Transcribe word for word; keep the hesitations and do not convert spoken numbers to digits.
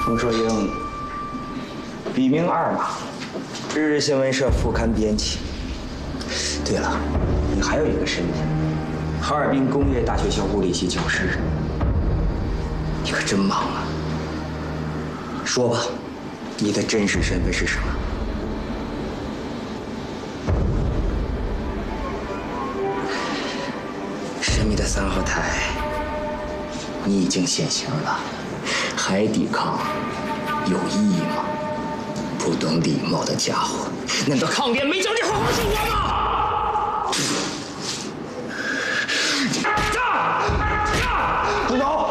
冯硕英，笔名二马，日日新闻社副刊编辑。对了，你还有一个身份，哈尔滨工业大学校物理系教师。你可真忙啊！说吧，你的真实身份是什么？神秘的三号台，你已经现形了。 还抵抗，有意义吗？不懂礼貌的家伙！难道抗联没教你好好生活吗？站！站！住手！